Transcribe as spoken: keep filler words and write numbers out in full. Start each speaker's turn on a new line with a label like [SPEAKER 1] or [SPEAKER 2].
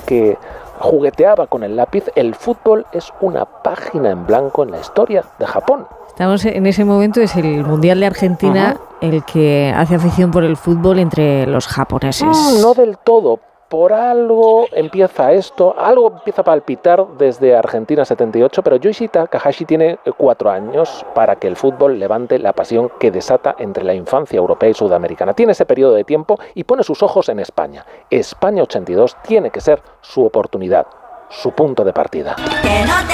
[SPEAKER 1] que jugueteaba con el lápiz, el fútbol es una página en blanco en la historia de Japón.
[SPEAKER 2] Estamos en ese momento, es el Mundial de Argentina uh-huh. el que hace afición por el fútbol entre los japoneses.
[SPEAKER 1] Mm, no del todo. Por algo empieza esto, algo empieza a palpitar desde Argentina setenta y ocho, pero Yoichi Takahashi tiene cuatro años para que el fútbol levante la pasión que desata entre la infancia europea y sudamericana. Tiene ese periodo de tiempo y pone sus ojos en España. España ochenta y dos tiene que ser su oportunidad, su punto de partida.